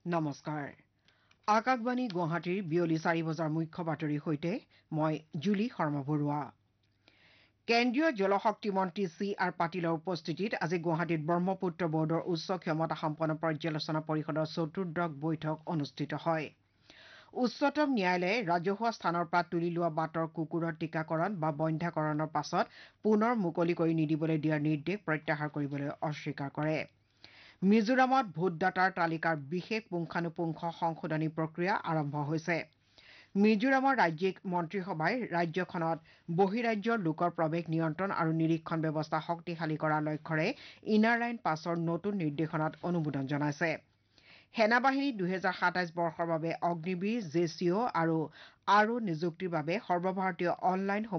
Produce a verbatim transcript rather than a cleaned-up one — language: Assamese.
নমস্কাৰ আকাশবাণী গুৱাহাটীৰ বিয়লি চাৰি বজাৰ মুখ্য বাতৰিৰ সৈতে মই জুলি শৰ্মা বৰুৱা কেন্দ্ৰীয় জলশক্তি মন্ত্ৰী চি আৰ পাটিলৰ উপস্থিতিত আজি গুৱাহাটীত ব্ৰহ্মপুত্ৰ বৰ্ডৰ উচ্চ ক্ষমতা সম্পন্ন পৰ্যালোচনা পৰিষদৰ চতুৰ্দশ বৈঠক অনুষ্ঠিত হয় উচ্চতম ন্যায়ালয়ে ৰাজহুৱা স্থানৰ পৰা তুলি লোৱা বাটৰ কুকুৰৰ টীকাকৰণ বা বন্ধ্যাকৰণৰ পাছত পুনৰ মুকলি কৰি নিদিবলৈ দিয়াৰ নিৰ্দেশ প্ৰত্যাহাৰ কৰিবলৈ অস্বীকাৰ কৰে মিজোৰামত ভোটদাতাৰ তালিকাৰ বিশেষ পুংখানুপুংখ সংশোধনী প্ৰক্ৰিয়া আৰম্ভ হৈছে মিজোৰামৰ ৰাজ্যিক মন্ত্ৰীসভাই ৰাজ্যখনত বহিৰাজ্যৰ লোকৰ প্ৰৱেশ নিয়ন্ত্ৰণ আৰু নিৰীক্ষণ ব্যৱস্থা শক্তিশালী কৰাৰ লক্ষ্যৰে ইনাৰ লাইন পাছৰ নতুন নিৰ্দেশনাত অনুমোদন জনাইছে সেনাবাহিনী দুহেজাৰ সাতাইশ বৰ্ষৰ বাবে অগ্নিবীৰ জেচিঅ আৰু আৰো নিযুক্তিৰ বাবে সৰ্বভাৰতীয় অনলাইন